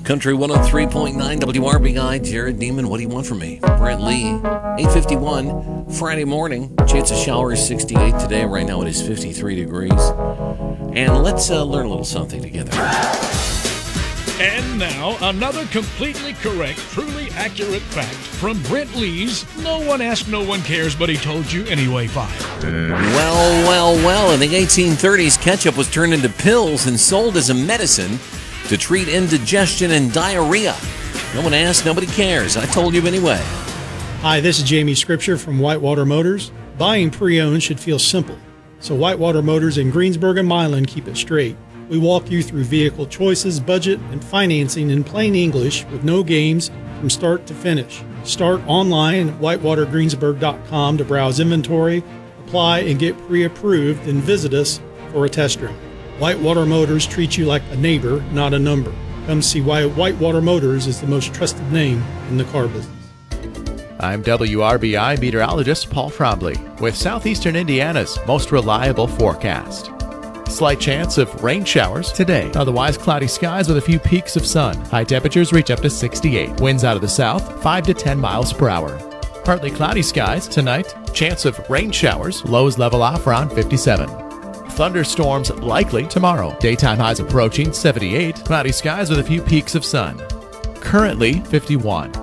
Country 103.9 WRBI, Jared Neiman, what do you want from me? Brent Lee, 8:51, Friday morning. Chance of showers, 68 today. Right now it is 53 degrees. And let's learn a little something together. And now, another completely correct, truly accurate fact from Brent Lee's No One Asked, No One Cares, But He Told You Anyway file. Well, in the 1830s, ketchup was turned into pills and sold as a medicine to treat indigestion and diarrhea. No one asked, nobody cares. I told you anyway. Hi, this is Jamie Scripture from Whitewater Motors. Buying pre-owned should feel simple, so Whitewater Motors in Greensburg and Milan keep it straight. We walk you through vehicle choices, budget, and financing in plain English with no games from start to finish. Start online at whitewatergreensburg.com to browse inventory, apply, and get pre-approved, and visit us for a test drive. Whitewater Motors treats you like a neighbor, not a number. Come see why Whitewater Motors is the most trusted name in the car business. I'm WRBI meteorologist Paul Trombley with Southeastern Indiana's most reliable forecast. Slight chance of rain showers today. Otherwise, cloudy skies with a few peaks of sun. High temperatures reach up to 68. Winds out of the south, 5 to 10 miles per hour. Partly cloudy skies tonight. Chance of rain showers. Lows level off around 57. Thunderstorms likely tomorrow. Daytime highs approaching 78. Cloudy skies with a few peaks of sun. Currently 51.